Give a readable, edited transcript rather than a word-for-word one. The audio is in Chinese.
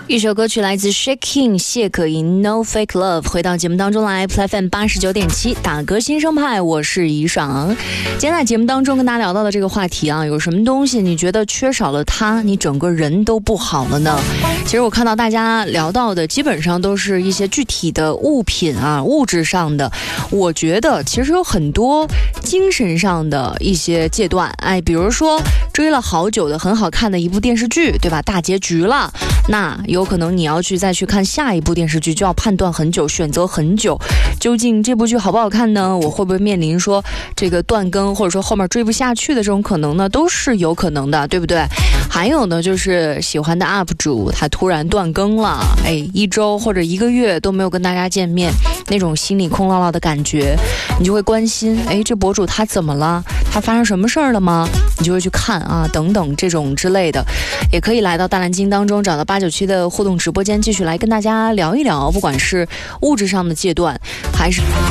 一首歌曲来自 Shaking 谢可寅 No Fake Love， 回到节目当中来 Play FM 89.7打歌新生派，我是怡爽。今天在节目当中跟大家聊到的这个话题啊，有什么东西你觉得缺少了它，你整个人都不好了呢？其实我看到大家聊到的基本上都是一些具体的物品啊，物质上的。我觉得其实有很多精神上的一些阶段，比如说追了好久的很好看的一部电视剧，对吧？大结局了，那有可能你要再去看下一部电视剧，就要判断很久，选择很久，究竟这部剧好不好看呢？我会不会面临说这个断更，或者说后面追不下去的这种可能呢？都是有可能的，对不对？还有呢，就是喜欢的 UP 主他突然断更了，1周或者1个月都没有跟大家见面，那种心里空落落的感觉，你就会关心，这博主他怎么了？他发生什么事儿了吗？你就会去看啊，等等这种之类的。也可以来到大蓝鲸当中，找到897的互动直播间，继续来跟大家聊一聊，不管是物质上的阶段还是